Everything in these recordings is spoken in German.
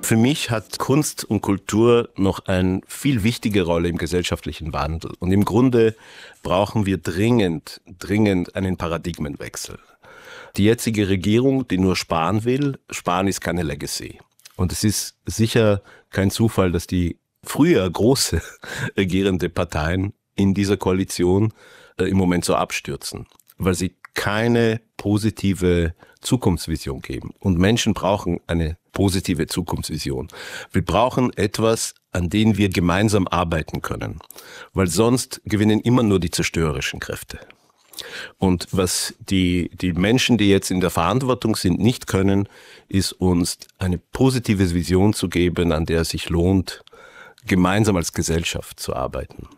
Für mich hat Kunst und Kultur noch eine viel wichtige Rolle im gesellschaftlichen Wandel. Und im Grunde brauchen wir dringend einen Paradigmenwechsel. Die jetzige Regierung, die nur sparen will, sparen ist keine Legacy. Und es ist sicher kein Zufall, dass die früher große regierende Parteien in dieser Koalition im Moment so abstürzen, weil sie keine positive Zukunftsvision geben. Und Menschen brauchen eine positive Zukunftsvision. Wir brauchen etwas, an dem wir gemeinsam arbeiten können, weil sonst gewinnen immer nur die zerstörerischen Kräfte. Und was die Menschen, die jetzt in der Verantwortung sind, nicht können, ist uns eine positive Vision zu geben, an der es sich lohnt, gemeinsam als Gesellschaft zu arbeiten.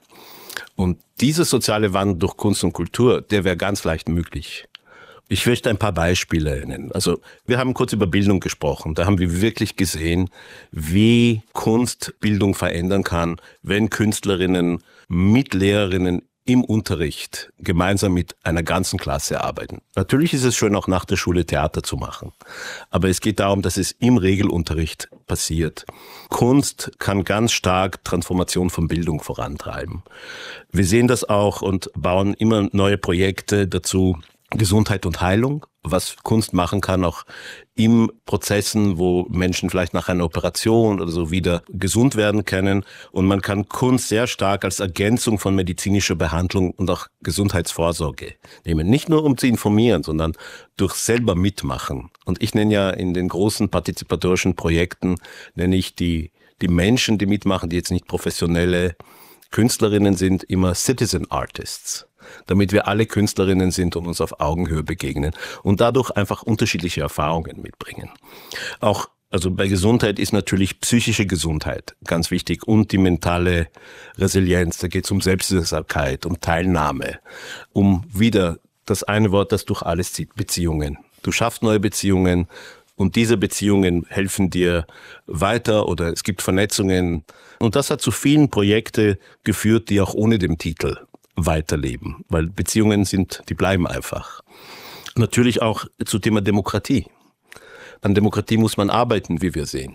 Und dieser soziale Wandel durch Kunst und Kultur, der wäre ganz leicht möglich. Ich möchte ein paar Beispiele nennen. Also wir haben kurz über Bildung gesprochen. Da haben wir wirklich gesehen, wie Kunst Bildung verändern kann, wenn Künstlerinnen mit Lehrerinnen im Unterricht gemeinsam mit einer ganzen Klasse arbeiten. Natürlich ist es schön, auch nach der Schule Theater zu machen. Aber es geht darum, dass es im Regelunterricht passiert. Kunst kann ganz stark Transformation von Bildung vorantreiben. Wir sehen das auch und bauen immer neue Projekte dazu. Gesundheit und Heilung, was Kunst machen kann, auch im Prozessen, wo Menschen vielleicht nach einer Operation oder so wieder gesund werden können. Und man kann Kunst sehr stark als Ergänzung von medizinischer Behandlung und auch Gesundheitsvorsorge nehmen. Nicht nur um zu informieren, sondern durch selber mitmachen. Und ich nenne ja in den großen partizipatorischen Projekten, nenne ich die Menschen, die mitmachen, die jetzt nicht professionelle Künstlerinnen sind, immer Citizen Artists, damit wir alle Künstlerinnen sind und uns auf Augenhöhe begegnen und dadurch einfach unterschiedliche Erfahrungen mitbringen. Auch also bei Gesundheit ist natürlich psychische Gesundheit ganz wichtig und die mentale Resilienz. Da geht es um Selbstwirksamkeit, um Teilnahme, um wieder das eine Wort, das durch alles zieht, Beziehungen. Du schaffst neue Beziehungen und diese Beziehungen helfen dir weiter oder es gibt Vernetzungen. Und das hat zu vielen Projekten geführt, die auch ohne den Titel weiterleben, weil Beziehungen die bleiben einfach. Natürlich auch zu Thema Demokratie. An Demokratie muss man arbeiten, wie wir sehen.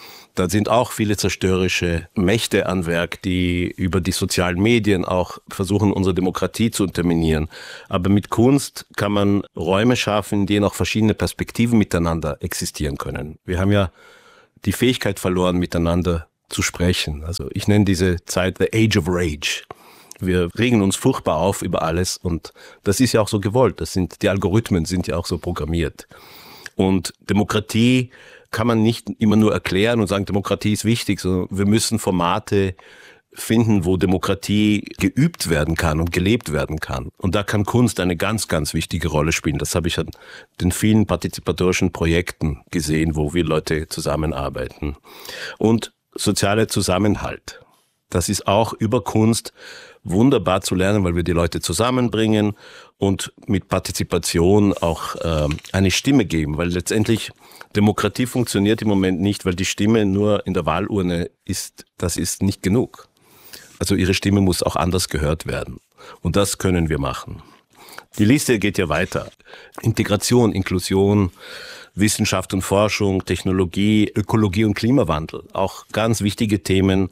Da sind auch viele zerstörerische Mächte an Werk, die über die sozialen Medien auch versuchen, unsere Demokratie zu unterminieren. Aber mit Kunst kann man Räume schaffen, in denen auch verschiedene Perspektiven miteinander existieren können. Wir haben ja die Fähigkeit verloren, miteinander zu sprechen. Also ich nenne diese Zeit the Age of Rage. Wir regen uns furchtbar auf über alles und das ist ja auch so gewollt. Die Algorithmen sind ja auch so programmiert. Und Demokratie kann man nicht immer nur erklären und sagen, Demokratie ist wichtig, sondern wir müssen Formate finden, wo Demokratie geübt werden kann und gelebt werden kann. Und da kann Kunst eine ganz, ganz wichtige Rolle spielen. Das habe ich an den vielen partizipatorischen Projekten gesehen, wo wir Leute zusammenarbeiten. Und sozialer Zusammenhalt. Das ist auch über Kunst wunderbar zu lernen, weil wir die Leute zusammenbringen und mit Partizipation auch eine Stimme geben, weil letztendlich Demokratie funktioniert im Moment nicht, weil die Stimme nur in der Wahlurne ist, das ist nicht genug. Also ihre Stimme muss auch anders gehört werden und das können wir machen. Die Liste geht ja weiter. Integration, Inklusion, Wissenschaft und Forschung, Technologie, Ökologie und Klimawandel. Auch ganz wichtige Themen,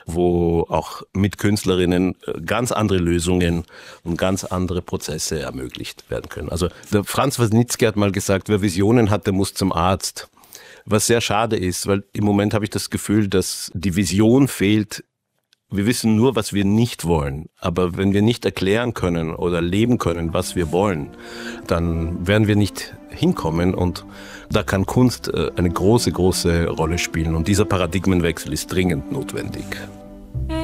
wo auch mit Künstlerinnen ganz andere Lösungen und ganz andere Prozesse ermöglicht werden können. Also der Franz Wasnitzky hat mal gesagt, wer Visionen hat, der muss zum Arzt. Was sehr schade ist, weil im Moment habe ich das Gefühl, dass die Vision fehlt. Wir wissen nur, was wir nicht wollen. Aber wenn wir nicht erklären können oder leben können, was wir wollen, dann werden wir nicht hinkommen. Und da kann Kunst eine große, große Rolle spielen. Und dieser Paradigmenwechsel ist dringend notwendig.